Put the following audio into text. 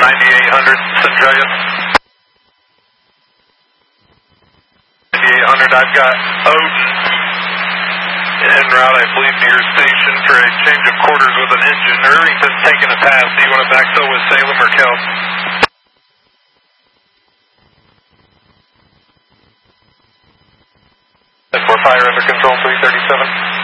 9800 Centralia. 9800, I've got Odin en route, I believe, to your station for a change of quarters with an engine. Irvington's taking a pass. Do you want to backfill with Salem or Kel? For fire under control, 337.